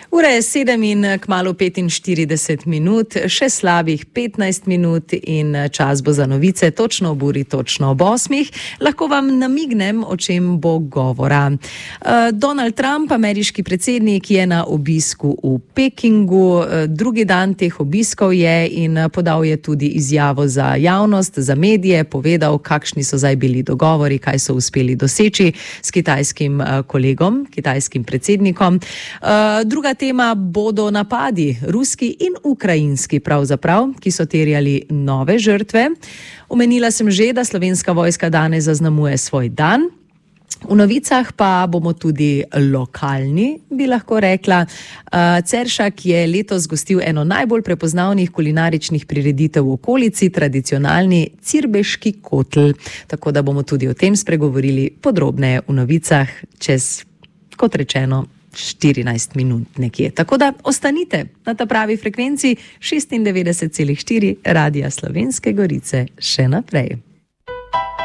Ura je 7 in kmalu 45 minut, še slabih 15 minut in čas bo za novice točno ob uri, točno ob 8. Lahko vam namignem, o čem bo govora. Donald Trump, ameriški predsednik, je na obisku v Pekingu. Drugi dan teh obiskov je in podal je tudi izjavo za javnost, za medije, povedal, kakšni so zdaj bili dogovori, kaj so uspeli doseči s kitajskim kolegom, kitajskim predsednikom. Druga tema bodo napadi, ruski in ukrajinski pravzaprav, ki so terjali nove žrtve. Omenila sem že, da Slovenska vojska danes zaznamuje svoj dan. V novicah pa bomo tudi lokalni, bi lahko rekla. Ceršak je letos gostil eno najbolj prepoznavnih kulinaričnih prireditev v okolici, tradicionalni cirbeški kotl. Tako da bomo tudi o tem spregovorili podrobneje v novicah čez, kot rečeno, 14 minut nekje. Tako da ostanite na ta pravi frekvenci 96,4 Radia Slovenske Gorice še naprej.